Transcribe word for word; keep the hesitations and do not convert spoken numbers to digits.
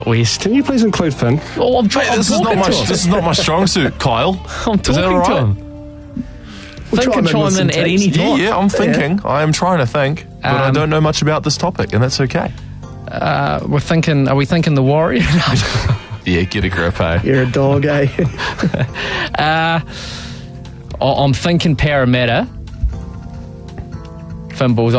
West. Can you please include Finn? Oh, I'm, Mate, I'm this is not talking my to him. this is not my strong suit, Kyle. I'm Is that talking all right? to him. We'll Finn try can and chime listen in at to any it. Yeah, time. yeah, I'm thinking. I am trying to think, but I Um, don't know much about this topic, and that's okay. Uh, we're thinking, are we thinking the Warrior? Yeah, get a grip, eh? You're a dog, eh? uh, I'm thinking Parramatta. Finn Balls.